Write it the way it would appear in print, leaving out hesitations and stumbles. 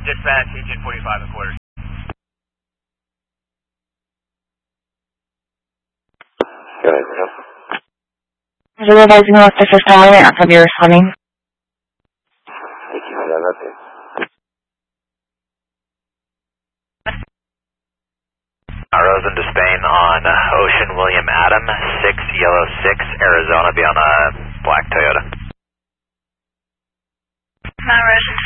dispatch, 1845 and quarters. Go ahead, Neil. Realizing what the first time I have you responding. Thank you for that update. Rosen to Spain on Ocean William Adam, 6 Yellow 6, Arizona, be on a black Toyota. Mount Rosen